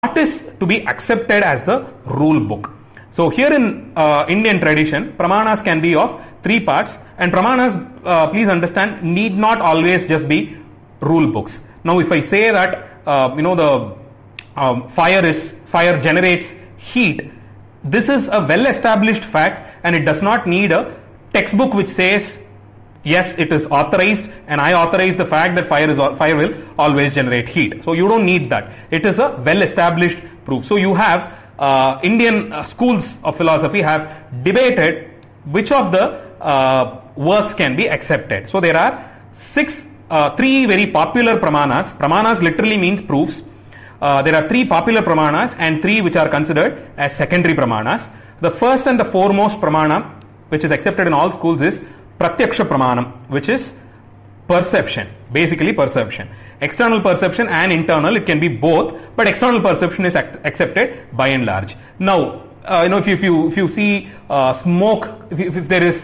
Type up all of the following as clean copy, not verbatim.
what is to be accepted as the rule book. So here in Indian tradition, pramanas can be of three parts, and pramanas, please understand, need not always just be rule books. Now if I say that the fire generates heat, this is a well established fact, and it does not need a textbook which says yes, it is authorized and I authorize the fact that fire will always generate heat. So you don't need that. It is a well established proof. So you have Indian schools of philosophy have debated which of the works can be accepted. So there are three very popular pramanas. Pramanas literally means proofs. There are three popular pramanas and three which are considered as secondary pramanas. The first and the foremost pramana which is accepted in all schools is Pratyaksha Pramanam, which is perception, basically perception. External perception and internal, it can be both, but external perception is accepted by and large. Now, if you see smoke, if there is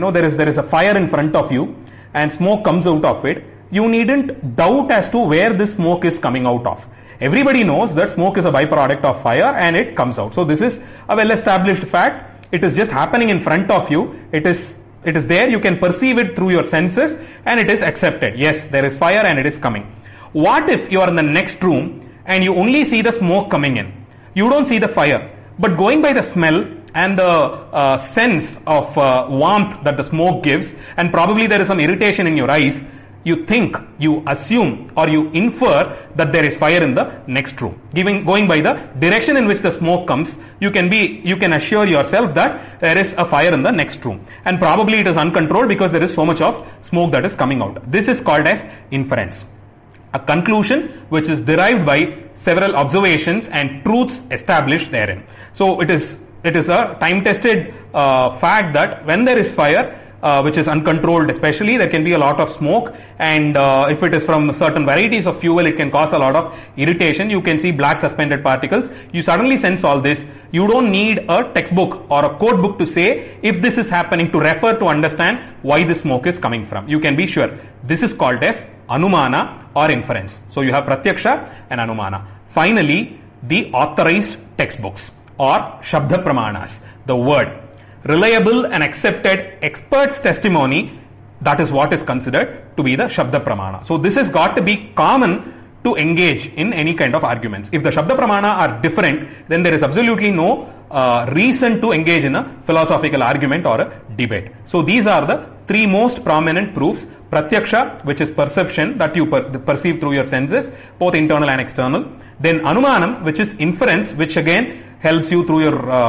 a fire in front of you and smoke comes out of it, you needn't doubt as to where this smoke is coming out of. Everybody knows that smoke is a byproduct of fire and it comes out. So this is a well established fact. It is just happening in front of you. It is there, you can perceive it through your senses, and it is accepted. Yes, there is fire and it is coming. What if you are in the next room and you only see the smoke coming in? You don't see the fire, but going by the smell and the sense of warmth that the smoke gives, and probably there is some irritation in your eyes, you think, you assume, or you infer that there is fire in the next room. Going by the direction in which the smoke comes, you can assure yourself that there is a fire in the next room. And probably it is uncontrolled because there is so much of smoke that is coming out. This is called as inference. A conclusion which is derived by several observations and truths established therein. So it is a time-tested fact that when there is fire, which is uncontrolled especially, there can be a lot of smoke, and if it is from certain varieties of fuel, it can cause a lot of irritation. You can see black suspended particles. You suddenly sense all this. You don't need a textbook or a code book to say if this is happening, to refer to understand why the smoke is coming from. You can be sure. This is called as Anumana or inference. So you have Pratyaksha and Anumana. Finally, the authorized textbooks or Shabda Pramanas, the word. Reliable and accepted experts' testimony, that is what is considered to be the Shabda Pramana. So this has got to be common to engage in any kind of arguments. If the Shabda Pramana are different, then there is absolutely no reason to engage in a philosophical argument or a debate. So these are the three most prominent proofs. Pratyaksha, which is perception that you perceive through your senses, both internal and external. Then Anumanam, which is inference, which again helps you through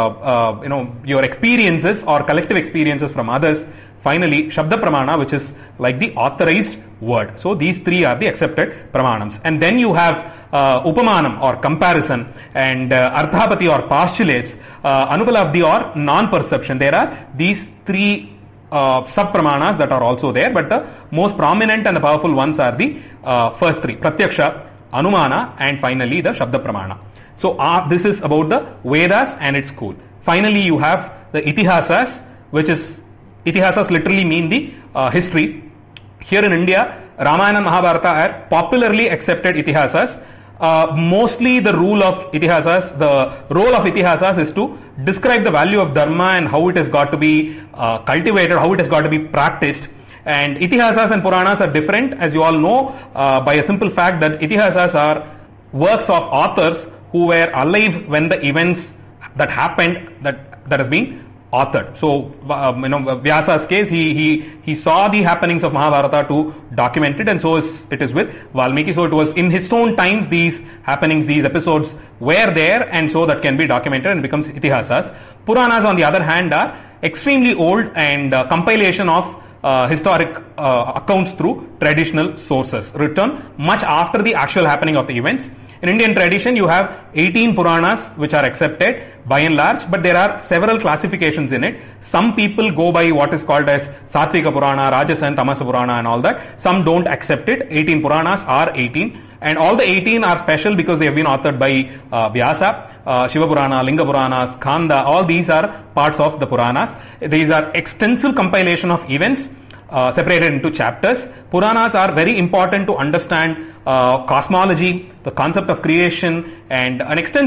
your experiences or collective experiences from others. Finally, Shabda Pramana, which is like the authorized word. So these three are the accepted pramanams. And then you have Upamanam or comparison, and Arthapati or postulates, Anupalabdhi or non-perception. There are these three sub-pramanas that are also there, but the most prominent and the powerful ones are the first three, Pratyaksha, Anumana, and finally the Shabda Pramana. So this is about the Vedas and its school. Finally, you have the Itihasas, which is, Itihasas literally mean the history. Here in India, Ramayana and Mahabharata are popularly accepted Itihasas. Mostly the role of Itihasas is to describe the value of Dharma and how it has got to be cultivated, how it has got to be practiced. And Itihasas and Puranas are different, as you all know, by a simple fact that Itihasas are works of authors who were alive when the events that happened that has been authored. So, Vyasa's case, he saw the happenings of Mahabharata to document it, and so it is with Valmiki. So it was in his own times, these happenings, these episodes were there, and so that can be documented and becomes Itihasas. Puranas, on the other hand, are extremely old and compilation of historic accounts through traditional sources, written much after the actual happening of the events. In Indian tradition, you have 18 Puranas which are accepted by and large, but there are several classifications in it. Some people go by what is called as Satvika Purana, Rajasa and Tamasa Purana and all that. Some don't accept it. 18 Puranas are 18, and all the 18 are special because they have been authored by Vyasa. Shiva Purana, Linga Puranas, Khanda, all these are parts of the Puranas. These are extensive compilation of events separated into chapters. Puranas are very important to understand cosmology, the concept of creation, and an extensive